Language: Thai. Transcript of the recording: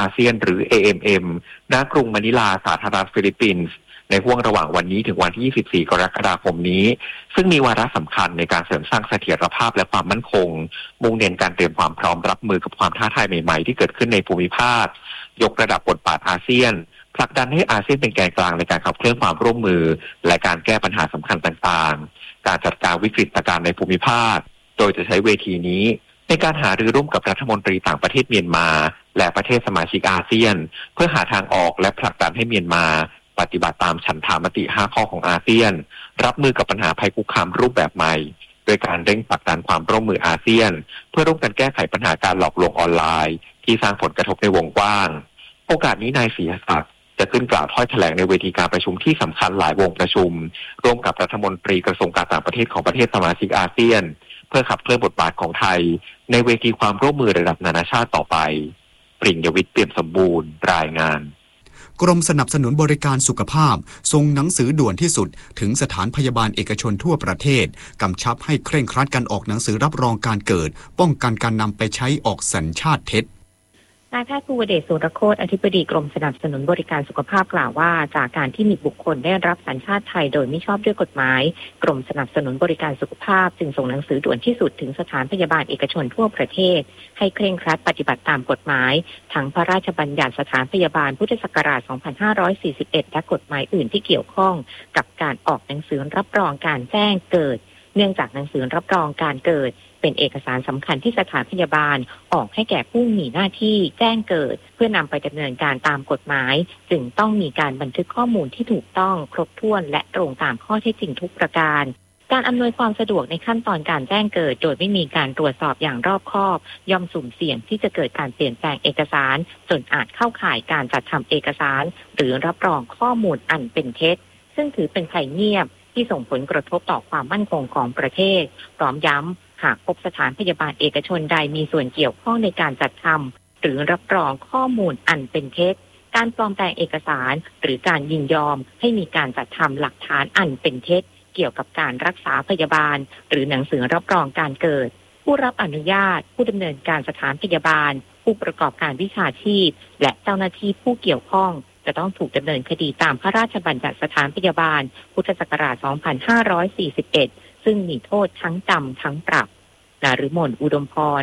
อาเซียนหรือ AMM ณกรุงมะนิลาสาธารณรัฐฟิลิปปินส์ในห่วงระหว่างวันนี้ถึงวันที่24กรกฎาคมนี้ซึ่งมีวาระสำคัญในการเสริมสร้างเสถียรภาพและความมั่นคงมุ่งเน้นการเตรียมความพร้อมรับมือกับความท้าทายใหม่ๆที่เกิดขึ้นในภูมิภาคยกระดับบทบาทอาเซียนผลักดันให้อาเซียนเป็นแกนกลางในการขับเคลื่อนความร่วมมือและการแก้ปัญหาสำคัญต่างๆการจัดการวิกฤตการณ์ในภูมิภาคโดยจะใช้เวทีนี้ในการหารือร่วมกับรัฐมนตรีต่างประเทศเมียนมาและประเทศสมาชิกอาเซียนเพื่อหาทางออกและผลักดันให้เมียนมาปฏิบัติตามฉันทามติ5ข้อของอาเซียนรับมือกับปัญหาภัยคุกคามรูปแบบใหม่โดยการเร่งผลักดันความร่วมมืออาเซียนเพื่อร่วมกันแก้ไขปัญหาการหลอกลวงออนไลน์ที่สร้างผลกระทบในวงกว้างโอกาสนี้นายศรีศักดิ์จะขึ้นกล่าวถ้อยแถลงในเวทีการประชุมที่สำคัญหลายวงประชุมร่วมกับรัฐมนตรีกระทรวงการต่างประเทศของประเทศสมาชิกอาเซียนเพื่อขับเคลื่อนบทบาทของไทยในเวทีความร่วมมือระดับนานาชาติต่อไปปริ่งยวิทย์เปี่ยมสมบูรณ์รายงานกรมสนับสนุนบริการสุขภาพส่งหนังสือด่วนที่สุดถึงสถานพยาบาลเอกชนทั่วประเทศกำชับให้เคร่งครัดการออกหนังสือรับรองการเกิดป้องกันการนำไปใช้ออกสัญชาติเท็จนายแพทย์ภูวเดช สุรโคตรอธิบดีกรมสนับสนุนบริการสุขภาพกล่าวว่าจากการที่มีบุคคลได้รับสัญชาติไทยโดยไม่ชอบด้วยกฎหมายกรมสนับสนุนบริการสุขภาพจึงส่งหนังสือด่วนที่สุดถึงสถานพยาบาลเอกชนทั่วประเทศให้เคร่งครัดปฏิบัติตามกฎหมายทั้งพระราชบัญญัติสถานพยาบาลพุทธศักราช 2541 และกฎหมายอื่นที่เกี่ยวข้องกับการออกหนังสือรับรองการแจ้งเกิดเนื่องจากหนังสือรับรองการเกิดเป็นเอกสารสำคัญที่สถานพยาบาลออกให้แก่ผู้มีหน้าที่แจ้งเกิดเพื่อนำไปดำเนินการตามกฎหมายจึงต้องมีการบันทึกข้อมูลที่ถูกต้องครบถ้วนและตรงตามข้อเท็จจริงทุกประการการอำนวยความสะดวกในขั้นตอนการแจ้งเกิดโดยไม่มีการตรวจสอบอย่างรอบคอบย่อมสุ่มเสี่ยงที่จะเกิดการเปลี่ยนแปลงเอกสารจนอาจเข้าข่ายการจัดทำเอกสารหรือรับรองข้อมูลอันเป็นเท็จซึ่งถือเป็นภัยเงียบที่ส่งผลกระทบต่อความมั่นคงของประเทศพร้อมย้ำหากพบสถานพยาบาลเอกชนใดมีส่วนเกี่ยวข้องในการจัดทำหรือรับรองข้อมูลอันเป็นเท็จการปลอมแปลงเอกสารหรือการยินยอมให้มีการจัดทำหลักฐานอันเป็นเท็จเกี่ยวกับการรักษาพยาบาลหรือหนังสือรับรองการเกิดผู้รับอนุญาตผู้ดำเนินการสถานพยาบาลผู้ประกอบการวิชาชีพและเจ้าหน้าที่ผู้เกี่ยวข้องจะต้องถูกดำเนินคดีตามพระราชบัญญัติสถานพยาบาลพุทธศักราช 2541 ซึ่งมีโทษทั้งจำทั้งปรับ นฤมล อุดมพร